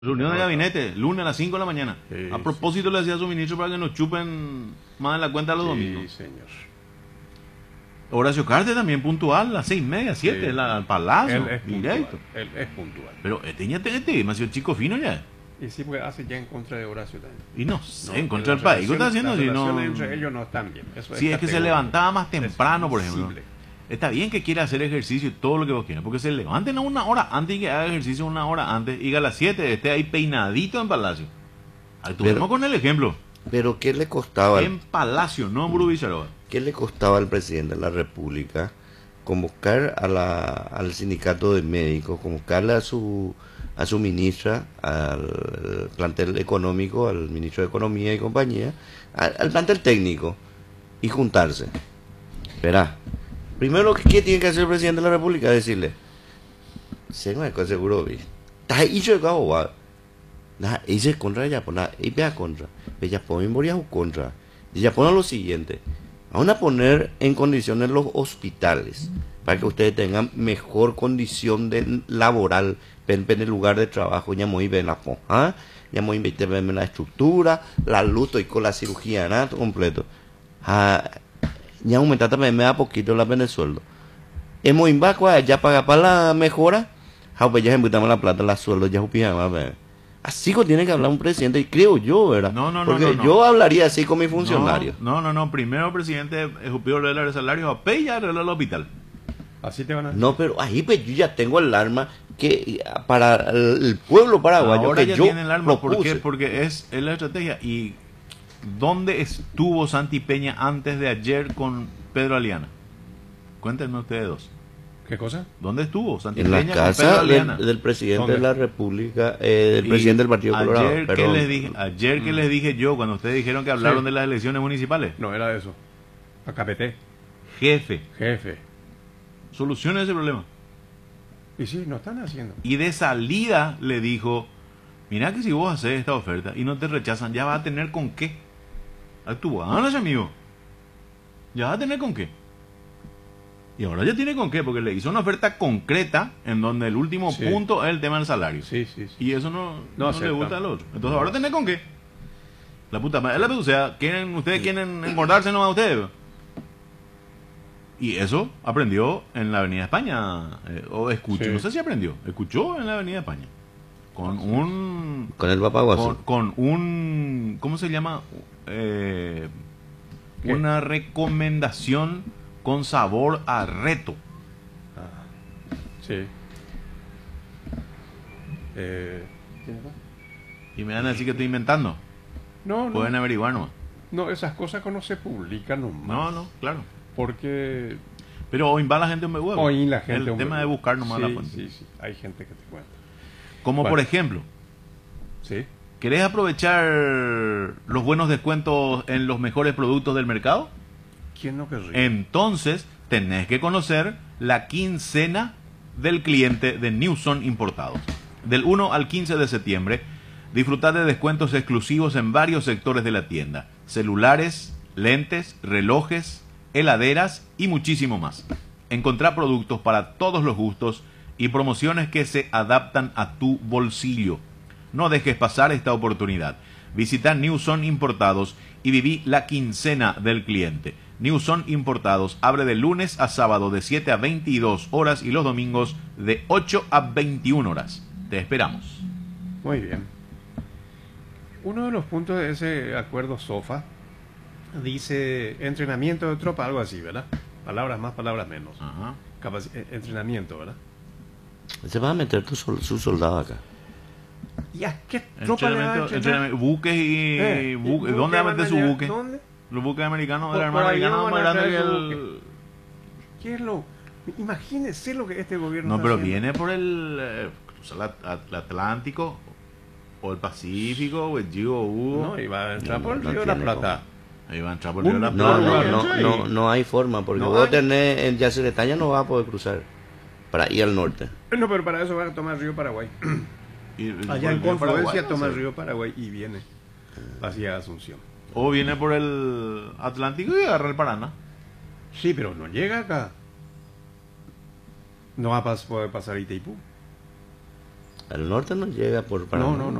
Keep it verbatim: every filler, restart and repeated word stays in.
Reunión de No, gabinete, lunes a las cinco de la mañana. Sí, A propósito, le decía a su ministro para que nos chupen más de la cuenta los sí, domingos. señor. Horacio Cartes también puntual, a las seis y media, siete, Sí. la- al palacio, Él es directo. puntual. Él es puntual. Pero este ya te este, demasiado chico fino ya. Y sí, porque hace ya en contra de Horacio también. Y no sé, No, en contra las del país, ¿qué está relaciones- haciendo? las Si no, relaciones entre ellos no están bien. Eso si es que se categórico. levantaba más temprano, Es por ejemplo. visible. Está bien que quiera hacer ejercicio y todo lo que vos quieras, porque se levanten a una hora antes y que haga ejercicio una hora antes y que a las siete esté ahí peinadito en Palacio. Actuemos Pero- con el ejemplo. Pero ¿qué le costaba, al- En Palacio, no en Burubicharova. qué le costaba al presidente de la República convocar a la, al sindicato de médicos, convocarle a su a su ministra, al plantel económico, al ministro de Economía y compañía, al, al plantel técnico y juntarse? Verá, primero, ¿qué tiene que hacer el presidente de la República? Decirle, se me acuerda seguro, vi. Está hecho de cabo, va. Nada, ella es contra ella, pues nada, ella es contra. Ella pone memoria o contra. Ella pone lo siguiente: vamos a poner en condiciones los hospitales para que ustedes tengan mejor condición de laboral en el lugar de trabajo. Ya muy bien la po, ¿ah? Ya muy bien la estructura, la luz y con la cirugía, nada completo. Ah, ya aumentar también me da poquito la pena de sueldo. Hemos invacua ya paga para la mejora. Ah, pues ya ejecutamos la plata, la sueldo, ya más, así que tiene que hablar un presidente, y creo yo, ¿verdad? No, no, no, Porque no, no. yo hablaría así con mis funcionarios. No, no, no, no. Primero el presidente escupió arreglar el salario a P y ya arregló el hospital. Así te van a... No, pero ahí pues yo ya tengo el arma que para el, el pueblo paraguayo Ahora que ya yo tiene el arma. ¿Por qué? propuse. Porque es, es la estrategia. ¿Y dónde estuvo Santi Peña antes de ayer con Pedro Aliana? Cuéntenme ustedes dos. ¿Qué cosa? ¿Dónde estuvo Santi En la Peña con Pedro casa Aliana? del, del presidente ¿Dónde? de la República, eh, del Y presidente del Partido Colorado. Ayer, ¿qué perdón. les dije, ayer que Mm. les dije yo cuando ustedes dijeron que hablaron Sí. de las elecciones municipales? No, era eso. A K P T. Jefe, Jefe. solucione ese problema. Y sí, no están haciendo. Y de salida le dijo, mira que si vos haces esta oferta y no te rechazan, ya vas a tener con qué. Actúa, amigo. Ya vas a tener con qué. Y ahora ya tiene con qué, porque le hizo una oferta concreta en donde el último Sí. punto es el tema del salario. Sí, sí, sí. Y eso no, No no, le aceptan. gusta al otro. Entonces ahora tiene con qué. La puta madre. O sea, ¿quieren, ustedes quieren engordarse nomás ustedes. Y eso aprendió en la Avenida España. eh, o escuchó, Sí. no sé si aprendió. Escuchó en la Avenida España. Con un... Con el papaguaso. Con, con un... ¿Cómo se llama? Eh, ¿Qué? una recomendación con sabor a reto. Ah, sí. Eh, ¿tiene más? Y me van a decir que estoy inventando. No, no. Pueden averiguar nomás. No, esas cosas que no se publican nomás. No, no, claro. Porque Pero hoy va la gente un huevo. hoy la gente... El hombre, tema de buscar nomás sí, la fuente. Sí, sí, hay gente que te cuenta. Como Bueno. por ejemplo, Sí. ¿querés aprovechar los buenos descuentos en los mejores productos del mercado? ¿Quién no querría? Entonces tenés que conocer la quincena del cliente de Newson Importados. Del uno al quince de septiembre, disfrutar de descuentos exclusivos en varios sectores de la tienda. Celulares, lentes, relojes, heladeras y muchísimo más. Encontrá productos para todos los gustos y promociones que se adaptan a tu bolsillo. No dejes pasar esta oportunidad. Visita Newson Importados y viví la quincena del cliente. Newson Importados abre de lunes a sábado de siete a veintidós horas y los domingos de ocho a veintiuna horas. Te esperamos. Muy bien. Uno de los puntos de ese acuerdo SOFA dice entrenamiento de tropa, algo así, ¿verdad? Palabras más, palabras menos. Ajá. Capaci- eh, entrenamiento, ¿verdad? Se va a meter tu sol- su soldado acá. ¿Y a qué tropa le va a Entrenamiento, entrenar? entrenamiento, buques y... Eh, buque- ¿buque ¿Dónde va a van meter su llegar? buque? ¿Dónde? Los buques americanos de la Por- Armada por ahí Americana no más van a grande que traer su el... ¿Qué es lo...? Imagínese lo que este gobierno No, está pero haciendo. viene por el, eh, cruzar la- el Atlántico o el Pacífico o el Gio Hugo. No, y va a entrar No, por el no Río de la tiene Plata. Ahí va a entrar por el Río de la Un- No, Plata. no, no, no, ahí. no, no hay forma, porque No vos hay. tenés en Yacyretá no va a poder cruzar para ir al norte. No, pero para eso va a tomar Río Paraguay. Y- y por Allá el en Río Paraguay, confluencia no toma sé. el Río Paraguay y viene hacia Asunción. O viene por el Atlántico y agarra el Paraná. Sí, pero no llega acá. No va a pas- poder pasar Itaipú. Al norte no llega por Paraná. No, no, no.